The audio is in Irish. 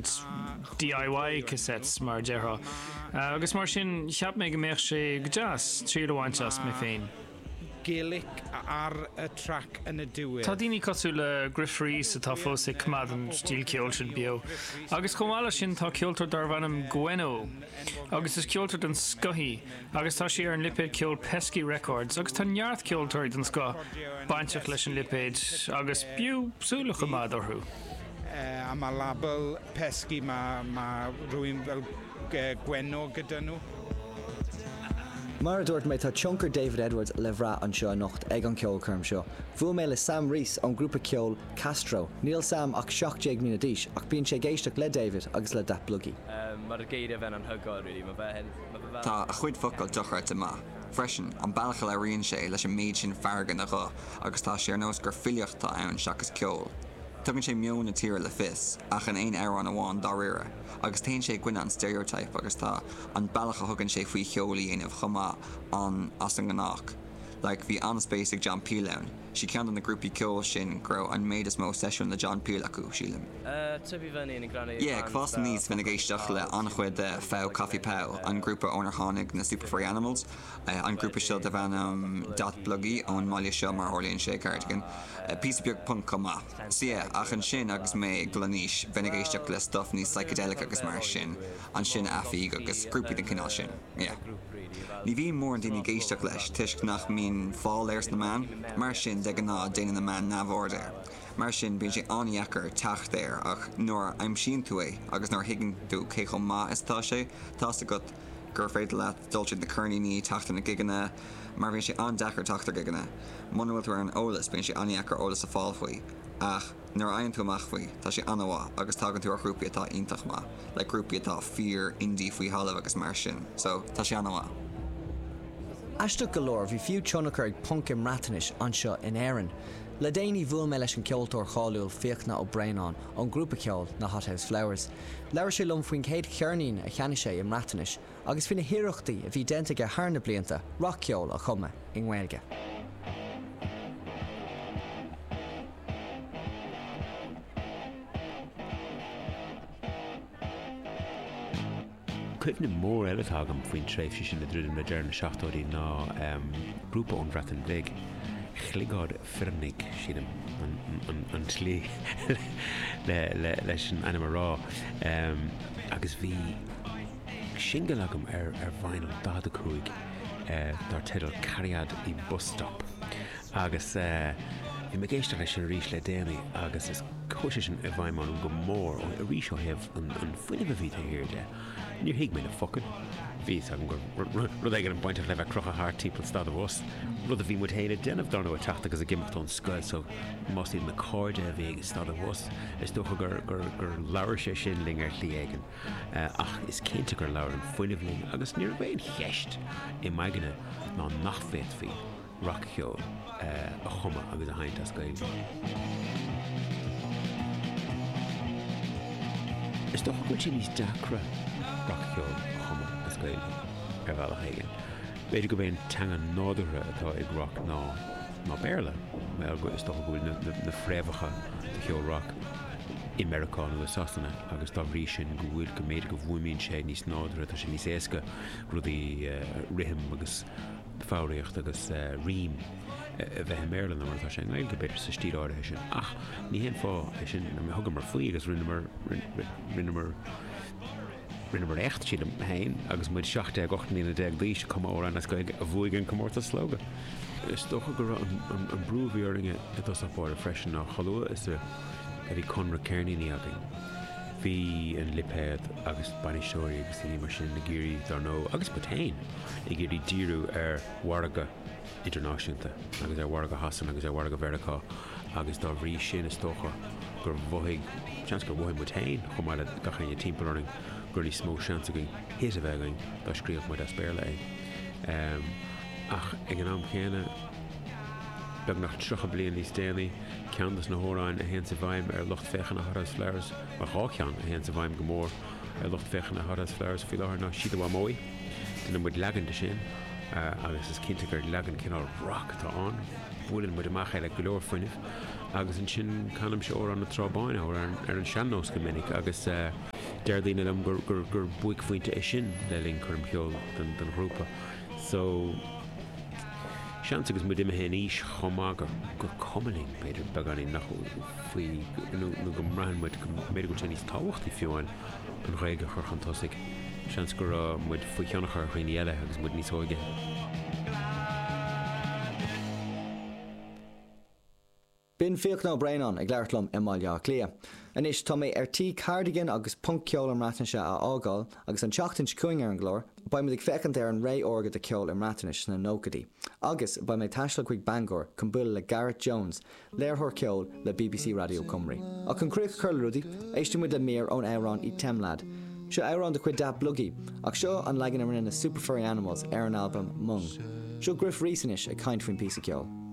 DIY cassettes mar deartha. Agus mar sin cheap mé go méich sé go jazz, trí dohaintas mé féin. Gaelic ar y track yn y diwedd. Tá daoine cosú le Griff Rhys atá fós ag cumad an stíl ceoltar bio. Agus chomála sin tá ceoltar dar bhanam Gweno. Agus is ceoltar den scohí. Agus tá sé ar an lipéid ceol Pesky Records. Agus tá neart ceoltar den sco baintach leis an lipéid. Agus biú súla chumad orthú. A mae label Pesky, mae rhywun fel Gweno gyda nhw. Mar dúirt méid tá tionchar David Edwards le bhrá an seo anocht ag an ceolcurm seo. Bhuail mé le Sam Rees an grúpa ceol Castro. Níl Sam ach 7 mbliana d'aois ach bíonn sé géisteach le David agus le Dat Pluggy. Mar a géad a bheith an thugáil ri má bheith. Tá a chuid focail dochart amach. Freisin an bailachal a rion sé leis an méid sin feargan a rá agus tá sé ar nós gur filiochta ann seachas ceol. Tugann sé mion na tíre le fis ach an aon ar an amháin dá rire. Agus taon sé gcuine an stereotype agus tá an bailach a thugann sé faoi cheolaí inmh chumá an as an gnách. Like bhí anspéisig John Peel ann. Si cean an na grúpi ceol sin gro an méid is mó sesiún le John Peel acu sílim. Tubi bheith in granna. Cvás níos bhína géisteach le anchuid Fau Coffee Pow an grúpa ónar tháinig na Superfree Animals, an grúpa seo de bhanam Dat Pluggy ón maiile seo mar orlaíonn sé cardigan. Písabeag punk comá. Sia ach an sin agus mé glaníis bhína géisteach le stuff níos psychedelic agus mar sin, an sin afiig agus grúpi den cinál sin. Ní bhí mór an daoine géisteach leis tuisc nach mín fáil airs na man, mar sin de gan ná déine na man nabhordéir. Mar sin bíonn sé aníachar teacht éir ach nuair aim sin tú é agus nuair higann tú cé chun má is tá sé, tá sa go gur féidir leat dultid na curnaí teachta na giganna, mar bhíonn sé andechar teachta giganna. Muna bhfuil ar an ólas bíonn sé aníachar ólas a fáil faoi. Ach, nuair aonn tú amach faoi, tá sé anmhá agus tágann tú ar grúpi atá iontach má, le grúpi atá fear indie faoi halamh agus mar sin, so tá sé anmhá. Aisteach go leor bhí fiú tionachar ag punk imreatanis anseo in éireann. Le déanaí bhuail mé leis an ceoltóir cháiliúil Fiachna ó Breanán an grúpa ceol na Hothouse Flowers. Leabhar sé lom faoin céad chearnaín a cheanna sé imreatanis, agus fina hiireachtaí a bhí dénta go thar na blianta rock ceol a chuma i Nghailge. Cuimhne mór eile agam faoin tréimhsí sin na drúdim le dearna seachtóirí ná grúpa ón Bhreatain Blig. Chligád firnig sílim an slí leis an anam rá. Agus bhí singal agam ar vinyl dada cúig dar tidal Cariad I bus stop. Agus bhí me géisteach leis an rís le déanaí agus is cóise sin a bhaimán go mór ó a rís ó hebh an fuinine a bhí a hir de. Níor hiig mé le focain. Bhí agam gur rud ag an bainteach le bheith crocha thart típil stad a bhs. Rud a bhí mu héine déanamh darna a teachta agus a gimachtain scoil, so más iad na cóide a bhí ag stad a bhs. Is dúcha gur leabhar sé sin ling ar tlí éigean. Ach is cinnte gur leabhar an fuinine ling agus níor bhéon cheist I maigeanna ná nachféad fhí rock ceol a chuma agus a haint a scoil. Is dúcha go sin níos dacra rock ceol a chuma a scoil ar bhealach éigean. Beidir go bhéon teanga nádartha atá ag rock ná béarla. Mé go is dúcha go bhfuil na fréamhacha de cheol rock Americán agus Sasana agus tá bhrí sin go bhfuil go méid go bhfuimíonn sé níos nádartha tá sé níos éasca rudaí rithim agus fáiríocht agus rím a bheith Maryland mar tá sé Nghailge go beidir sa stíl áirithe sin. Ach, ní hen fá é sin na thugam mar faoi agus rinne mar echt sílam hain agus muid 7-8 blís cum óran as go a bhuaigen commórta slóga. Is dócha gur an brúhíoringe atá sa báir a freisin ná chalua is a bhí conra cairnaí agin. Bhí an liphead agus banistóirí agus í mar sin na géirí dar nó agus batain I géirí díú ar Warga Internationalta agus ar Warga Hassan agus ar Warga Veracá agus dá bhrí sin is dócha gur bmhaigh seans gur bmhaigh batain chumáile gachan timpplanning gur ní smó seans agin hés a bheitgain dá scríoch muid a spéirla é. Ach ag an am chéine beag nach 3 bliain níos déanaí ceandas na hóráin a héan sa bhaim ar lucht fechan na Hothouse Flowers mar chácean a héan sa bhaim go mór ar lucht fechan na Hothouse Flowers fi láthar ná siad a mói duna muid legan de sin agus is cinnte gur legan cinál rock tá an bhuilann muid amach le go leor fuineh agus an sin canam se ó an na trábáine ó ar an seanós go minic agus deirdaine am gur buic faointe é sin le linn chum ceol den grúpa. So sean agus mu imime hen níos chomá gur coming beidir beganí nach faoi nó go mrahanmuid méidir go níos táhachttaí fiúáin an réige churchantásigh. Sean gur muid faoi cheannachar chuoine eile agus mud níos óige. Bíonn Fiachna Brennan ag leirlumm imáile lia. Anis tá mé tí cardigan agus punk ceol am ratneise a ágáil agus an teachtaint cuing ar an glór, ba mu ag fecant ar an ré orga de ceol am ratneis na nócadaí. Agus ba mé taisle chuig Bangor chun buil le Garrett Jones, léirthóir ceol le BBC Radio Cymru. A chun cruach curlrúdi, éiste muid le mér ón Éireann í Temlad. Seo Éireann de chuid dab blugí, ach seo an legan ar na Super Furry Animals ar an album Mung. Seo Griff Rhys ag caint faoin písa ceol.